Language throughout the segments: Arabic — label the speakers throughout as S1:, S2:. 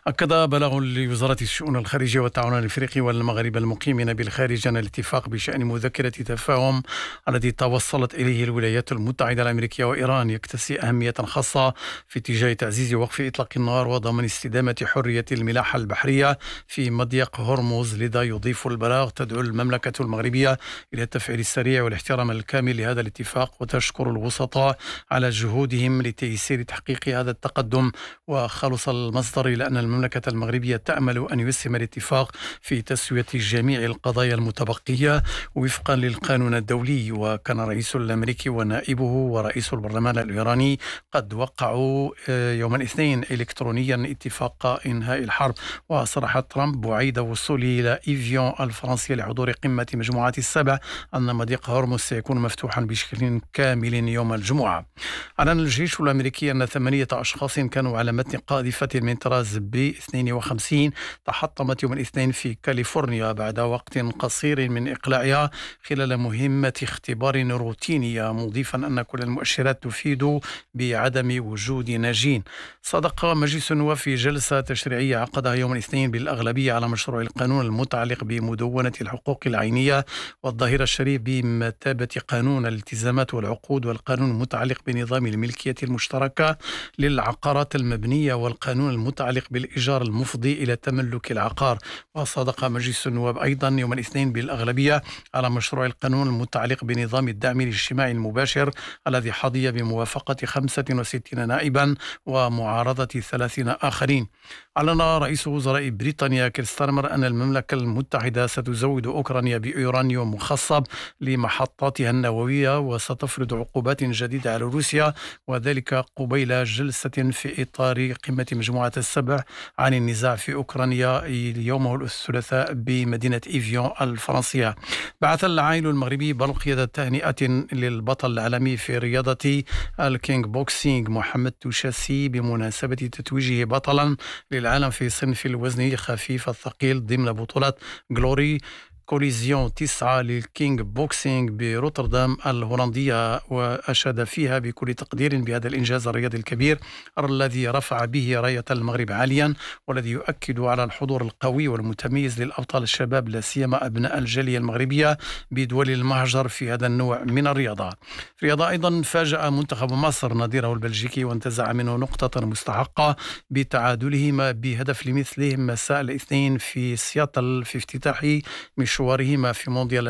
S1: أكد بلاغ لوزارة الشؤون الخارجية والتعاون الأفريقي والمغاربة المقيمين بالخارج أن الاتفاق بشأن مذكرة تفاهم الذي توصلت إليه الولايات المتحدة الأمريكية وإيران يكتسي أهمية خاصة في اتجاه تعزيز وقف إطلاق النار وضمان استدامة حرية الملاحة البحرية في مضيق هرمز. لذا يضيف البلاغ تدعو المملكة المغربية إلى التفعيل السريع والاحترام الكامل لهذا الاتفاق، وتشكر الوسطاء على جهودهم لتيسير تحقيق هذا التقدم. وخلص المصدر إلى أن المملكة المغربية تأمل أن يسهم الاتفاق في تسوية جميع القضايا المتبقية وفقا للقانون الدولي. وكان الرئيس الأمريكي ونائبه ورئيس البرلمان الإيراني قد وقعوا يوم الاثنين إلكترونيا اتفاق إنهاء الحرب. وصرح ترامب بعيد وصوله إلى إيفيون الفرنسية لحضور قمة مجموعة السبع أن مضيق هرمز سيكون مفتوحا بشكل كامل يوم الجمعة. أعلن الجيش الأمريكي أن 8 أشخاص كانوا على متن قاذفة من طراز B-52 تحطمت يوم الاثنين في كاليفورنيا بعد وقت قصير من إقلاعها خلال مهمة اختبار روتينية، مضيفا أن كل المؤشرات تفيد بعدم وجود ناجين. صدق مجلس النواب في جلسة تشريعية عقدها يوم الاثنين بالأغلبية على مشروع القانون المتعلق بمدونة الحقوق العينية والظهير الشريف بمثابة قانون الالتزامات والعقود، والقانون المتعلق بنظام الملكية المشتركة للعقارات المبنية، والقانون المتعلق بالإيجار المفضي إلى تملك العقار. وصادق مجلس النواب أيضا يوم الاثنين بالأغلبية على مشروع القانون المتعلق بنظام الدعم الاجتماعي المباشر الذي حظي بموافقة 65 نائبا ومعارضة 30 آخرين. أعلن رئيس وزراء بريطانيا كير ستارمر أن المملكة المتحدة ستزود أوكرانيا بيورانيوم مخصب لمحطاتها النووية وستفرض عقوبات جديدة على روسيا، وذلك قبيل جلسة في إطار قمة مجموعة السبع عن النزاع في أوكرانيا يوم الثلاثاء بمدينة إيفيون الفرنسية. بعث العائل المغربي برقية تهنئة للبطل العالمي في رياضة الكينج بوكسينج محمد توشاسي بمناسبة تتويجه بطلا للعالم في صنف الوزن خفيف الثقيل ضمن بطولة جلوري كوليزيون 9 للكينج بوكسينج بروتردام الهولندية، وأشاد فيها بكل تقدير بهذا الإنجاز الرياضي الكبير الذي رفع به راية المغرب عاليا، والذي يؤكد على الحضور القوي والمتميز للأبطال الشباب لا سيما أبناء الجالية المغربية بدول المهجر في هذا النوع من الرياضة. في الرياضة أيضا فاجأ منتخب مصر نظيره البلجيكي وانتزع منه نقطة مستحقة بتعادلهما بهدف لمثله مساء الاثنين في سياتل في افتتاح مشوارهما في مونديال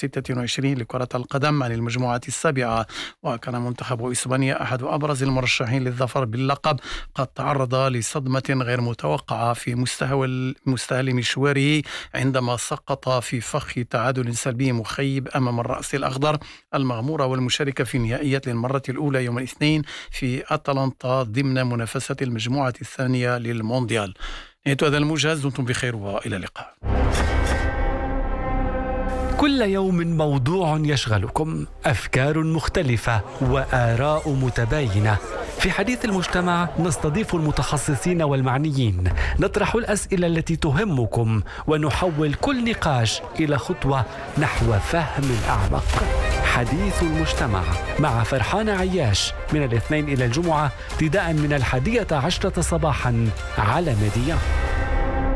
S1: 2026 لكرة القدم عن المجموعة السابعة. وكان منتخب إسبانيا أحد أبرز المرشحين للظفر باللقب قد تعرض لصدمة غير متوقعة في مستهل مشواره عندما سقط في فخ تعادل سلبي مخيب أمام الرأس الأخضر المغمورة والمشاركة في النهائيات للمرة الأولى يوم الاثنين في أتلانتا ضمن منافسة المجموعة الثانية للمونديال. نهاية هذا الموجز، دمتم بخير وإلى اللقاء.
S2: كل يوم موضوع يشغلكم، أفكار مختلفة وآراء متباينة. في حديث المجتمع نستضيف المتخصصين والمعنيين، نطرح الأسئلة التي تهمكم ونحول كل نقاش إلى خطوة نحو فهم أعمق. حديث المجتمع مع فرحان عياش من الاثنين إلى الجمعة ابتداء من 11:10 صباحا على ميديا.